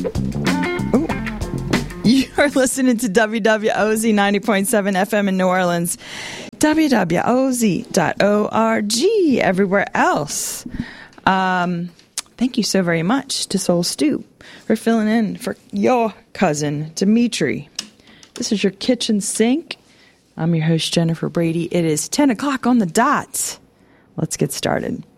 You're listening to WWOZ 90.7 FM in New Orleans, WWOZ.org, everywhere else. Thank you so very much to Soul Stew for filling in for your cousin, Dimitri. This is your kitchen sink. I'm your host, Jennifer Brady. It is 10 o'clock on the dot. Let's get started.